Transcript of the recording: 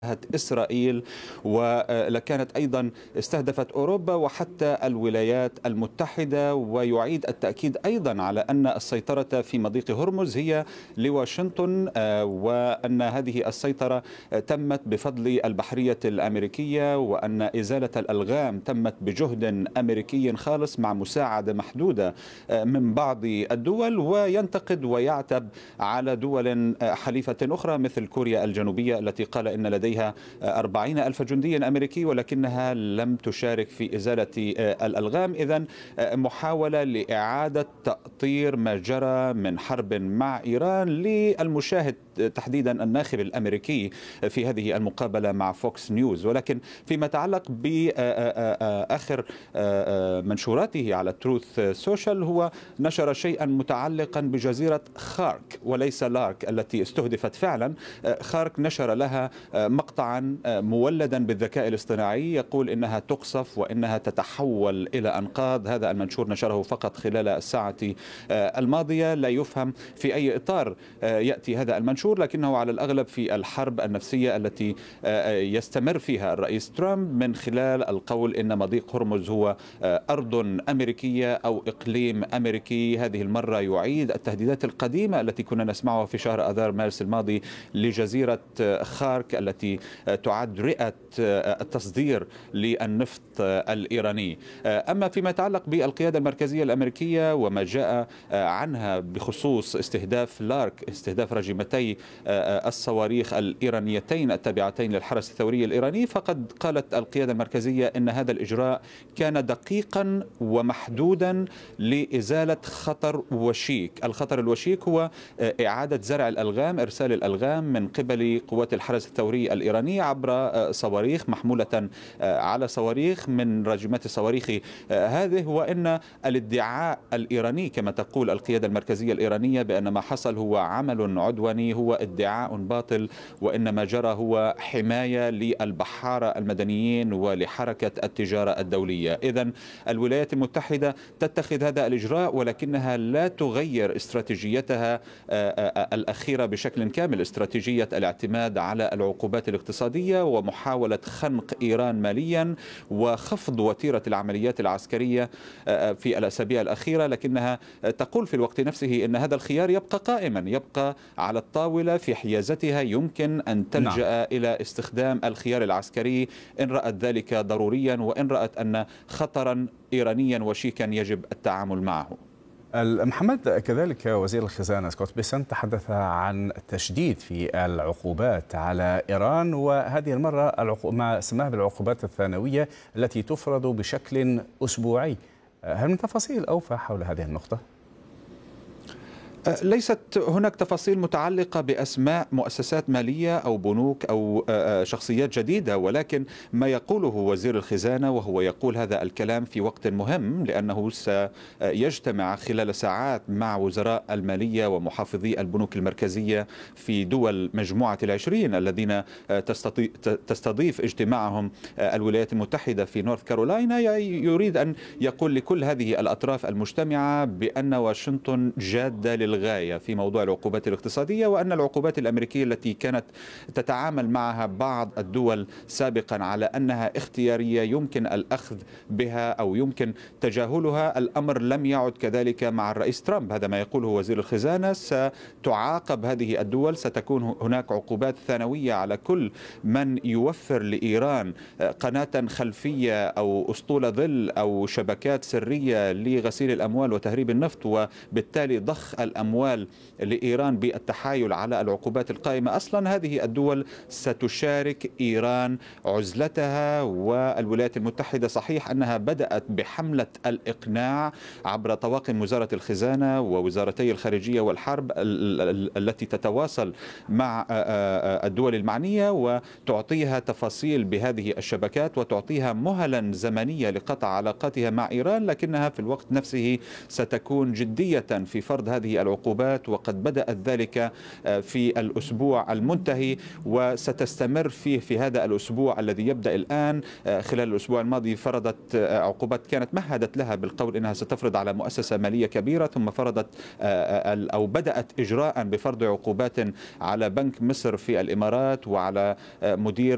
إسرائيل، ولكانت أيضا استهدفت أوروبا وحتى الولايات المتحدة. ويعيد التأكيد أيضا على أن السيطرة في مضيق هرمز هي لواشنطن، وأن هذه السيطرة تمت بفضل البحرية الأمريكية، وأن إزالة الألغام تمت بجهد أمريكي خالص مع مساعدة محدودة من بعض الدول. وينتقد ويعتب على دول حليفة أخرى مثل كوريا الجنوبية التي قال إن لديها 40 ألف جندي أمريكي ولكنها لم تشارك في إزالة الألغام. إذن محاولة لإعادة تأطير ما جرى من حرب مع إيران للمشاهد تحديدا الناخب الأمريكي في هذه المقابلة مع فوكس نيوز. ولكن فيما يتعلق بآخر منشوراته على تروث سوشيال، هو نشر شيئا متعلقا بجزيرة خارك وليس لارك التي استهدفت فعلا. خارك نشر لها مقطعا مولدا بالذكاء الاصطناعي يقول إنها تقصف وإنها تتحول إلى أنقاض. هذا المنشور نشره فقط خلال الساعة الماضية، لا يفهم في أي إطار يأتي هذا المنشور، لكنه على الأغلب في الحرب النفسية التي يستمر فيها الرئيس ترامب من خلال القول إن مضيق هرمز هو أرض أمريكية أو إقليم أمريكي. هذه المرة يعيد التهديدات القديمة التي كنا نسمعها في شهر آذار مارس الماضي لجزيرة خارك التي تعد رئة التصدير للنفط الإيراني. أما فيما يتعلق بالقيادة المركزية الأمريكية وما جاء عنها بخصوص استهداف لارك، استهداف رجمتي الصواريخ الإيرانيتين التابعتين للحرس الثوري الإيراني، فقد قالت القيادة المركزية أن هذا الإجراء كان دقيقا ومحدودا لإزالة خطر وشيك. الخطر الوشيك هو إعادة زرع الألغام، إرسال الألغام من قبل قوات الحرس الثوري الإيراني عبر صواريخ محمولة على صواريخ من راجمات الصواريخ هذه. وإن الادعاء الإيراني كما تقول القيادة المركزية الإيرانية بأن ما حصل هو عمل عدواني هو ادعاء باطل، وإن ما جرى هو حماية للبحارة المدنيين ولحركة التجارة الدولية. إذن الولايات المتحدة تتخذ هذا الإجراء ولكنها لا تغير استراتيجيتها الأخيرة بشكل كامل، استراتيجية الاعتماد على العقوبات الاقتصادية ومحاولة خنق إيران ماليا وخفض وتيرة العمليات العسكرية في الأسابيع الأخيرة. لكنها تقول في الوقت نفسه أن هذا الخيار يبقى قائما، يبقى على الطاولة في حيازتها، يمكن أن تلجأ إلى استخدام الخيار العسكري إن رأت ذلك ضروريا وإن رأت أن خطرا إيرانيا وشيكا يجب التعامل معه. محمد، كذلك وزير الخزانة سكوت بيسنت تحدث عن التشديد في العقوبات على إيران، وهذه المرة ما سماه بالعقوبات الثانوية التي تفرض بشكل أسبوعي. هل من تفاصيل أوفى حول هذه النقطة؟ ليست هناك تفاصيل متعلقة بأسماء مؤسسات مالية أو بنوك أو شخصيات جديدة، ولكن ما يقوله وزير الخزانة، وهو يقول هذا الكلام في وقت مهم لأنه سيجتمع خلال ساعات مع وزراء المالية ومحافظي البنوك المركزية في دول مجموعة العشرين الذين تستضيف اجتماعهم الولايات المتحدة في نورث كارولاينا. يريد أن يقول لكل هذه الأطراف المجتمعة بأن واشنطن جادة للغاية في موضوع العقوبات الاقتصادية، وأن العقوبات الأمريكية التي كانت تتعامل معها بعض الدول سابقا على أنها اختيارية يمكن الأخذ بها أو يمكن تجاهلها، الأمر لم يعد كذلك مع الرئيس ترامب. هذا ما يقوله وزير الخزانة. ستعاقب هذه الدول، ستكون هناك عقوبات ثانوية على كل من يوفر لإيران قناة خلفية أو أسطول ظل أو شبكات سرية لغسيل الأموال وتهريب النفط، وبالتالي ضخ الأموال لإيران بالتحايل على العقوبات القائمة. أصلا هذه الدول ستشارك إيران عزلتها، والولايات المتحدة صحيح أنها بدأت بحملة الإقناع عبر طواقم وزارة الخزانة ووزارتي الخارجية والحرب التي تتواصل مع الدول المعنية وتعطيها تفاصيل بهذه الشبكات وتعطيها مهلا زمنية لقطع علاقاتها مع إيران، لكنها في الوقت نفسه ستكون جدية في فرض هذه العقوبات، وقد بدأت ذلك في الأسبوع المنتهي وستستمر فيه في هذا الأسبوع الذي يبدأ الآن. خلال الأسبوع الماضي فرضت عقوبات كانت مهدت لها بالقول إنها ستفرض على مؤسسة مالية كبيرة، ثم فرضت أو بدأت إجراء بفرض عقوبات على بنك مصر في الإمارات وعلى مدير